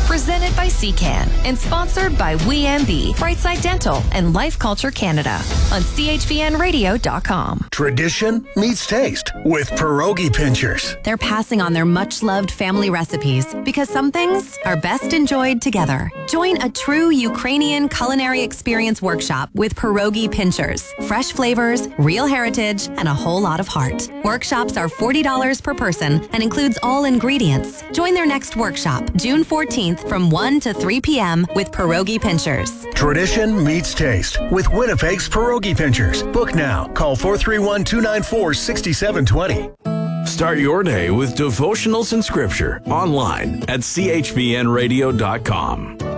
presented by CCAN and sponsored by WeMB, Brightside Dental, and Life Culture Canada on chvnradio.com. Tradition meets taste with Pierogi Pinchers. They're passing on their much-loved family recipes because some things are best enjoyed together. Join a true Ukrainian culinary experience workshop with Pierogi Pinchers. Fresh flavors, real heritage, and a whole lot of heart. Workshops are $40 per person and includes all ingredients. Join their next workshop, June 14th from 1 to 3 p.m. with Pierogi Pinchers. Tradition meets taste with Winnipeg's Pierogi Pinchers. Book now. Call 431-294-6720. Start your day with devotionals and scripture online at chvnradio.com.